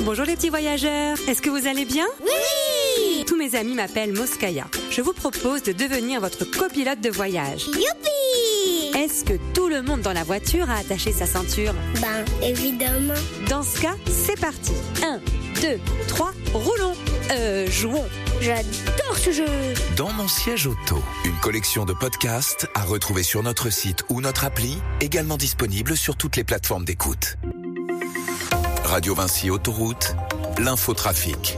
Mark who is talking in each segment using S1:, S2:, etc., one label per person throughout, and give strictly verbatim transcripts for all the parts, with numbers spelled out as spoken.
S1: Bonjour les petits voyageurs, est-ce que vous allez bien ?
S2: Oui!
S1: Tous mes amis m'appellent Moskaya. Je vous propose de devenir votre copilote de voyage.
S2: Youpi!
S1: Est-ce que tout le monde dans la voiture a attaché sa ceinture ?
S2: Ben, évidemment.
S1: Dans ce cas, c'est parti. un, deux, trois, roulons. Euh, jouons.
S2: J'adore ce jeu.
S3: Dans mon siège auto, une collection de podcasts à retrouver sur notre site ou notre appli, également disponible sur toutes les plateformes d'écoute. Radio Vinci Autoroute, l'infotrafic.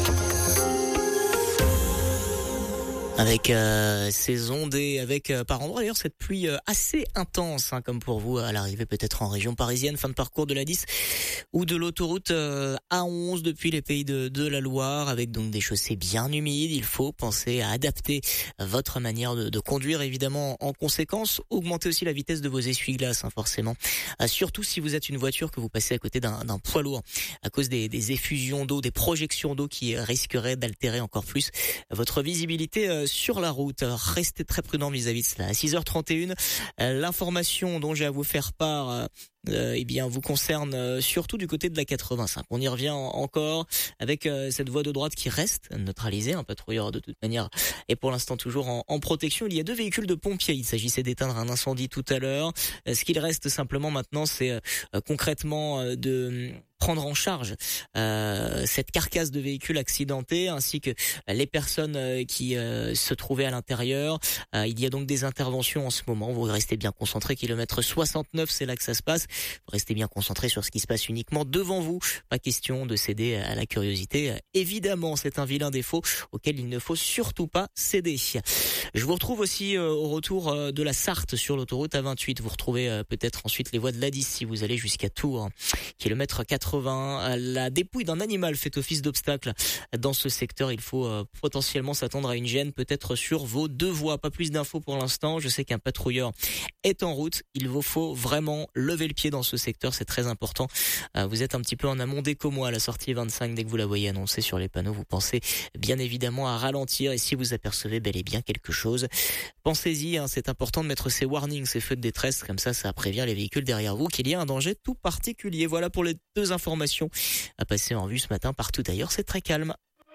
S4: Avec euh, ces ondes et avec euh, par endroits d'ailleurs cette pluie euh, assez intense, hein, comme pour vous à l'arrivée peut-être en région parisienne, fin de parcours de l'A dix ou de l'autoroute euh, A onze depuis les pays de, de la Loire, avec donc des chaussées bien humides. Il faut penser à adapter votre manière de, de conduire évidemment en conséquence. Augmentez aussi la vitesse de vos essuie-glaces, hein, forcément. Euh, surtout si vous êtes une voiture que vous passez à côté d'un, d'un poids lourd à cause des, des effusions d'eau, des projections d'eau qui risqueraient d'altérer encore plus votre visibilité euh, sur la route. Restez très prudent vis-à-vis de cela. À six heures trente et une, l'information dont j'ai à vous faire part Euh, eh bien, vous concerne euh, surtout du côté de la quatre-vingt-cinq. On y revient en, encore avec euh, cette voie de droite qui reste neutralisée. Un patrouilleur de toute manière est pour l'instant toujours en, en protection. Il y a deux véhicules de pompiers. Il s'agissait d'éteindre un incendie tout à l'heure. Euh, ce qu'il reste simplement maintenant, c'est euh, concrètement euh, de prendre en charge euh, cette carcasse de véhicules accidentés ainsi que les personnes euh, qui euh, se trouvaient à l'intérieur. Euh, il y a donc des interventions en ce moment. Vous restez bien concentrés. Kilomètre soixante-neuf, c'est là que ça se passe. Vous restez bien concentré sur ce qui se passe uniquement devant vous. Pas question de céder à la curiosité. Évidemment, c'est un vilain défaut auquel il ne faut surtout pas céder. Je vous retrouve aussi euh, au retour euh, de la Sarthe sur l'autoroute A vingt-huit. Vous retrouvez euh, peut-être ensuite les voies de l'A dix si vous allez jusqu'à Tours. Kilomètre quatre-vingts. La dépouille d'un animal fait office d'obstacle dans ce secteur. Il faut euh, potentiellement s'attendre à une gêne peut-être sur vos deux voies. Pas plus d'infos pour l'instant. Je sais qu'un patrouilleur est en route. Il vous faut vraiment lever le pied dans ce secteur, c'est très important. Euh, vous êtes un petit peu en amont des comos à la sortie vingt-cinq. Dès que vous la voyez annoncée sur les panneaux, vous pensez bien évidemment à ralentir. Et si vous apercevez bel et bien quelque chose, pensez-y, hein, c'est important de mettre ces warnings, ces feux de détresse, comme ça, ça prévient les véhicules derrière vous qu'il y a un danger tout particulier. Voilà pour les deux informations à passer en vue ce matin. Partout ailleurs, c'est très calme.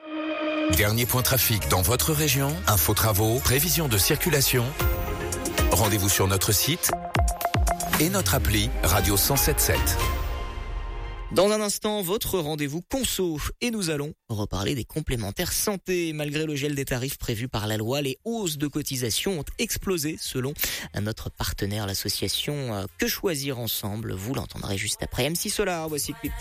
S3: Dernier point trafic dans votre région, info travaux, prévision de circulation. Rendez-vous sur notre site et notre appli Radio cent sept virgule sept.
S4: Dans un instant, votre rendez-vous conso et nous allons reparler des complémentaires santé. Malgré le gel des tarifs prévus par la loi, les hausses de cotisations ont explosé selon notre partenaire, l'association Que Choisir Ensemble. Vous l'entendrez juste après. M six Solar, voici Clip.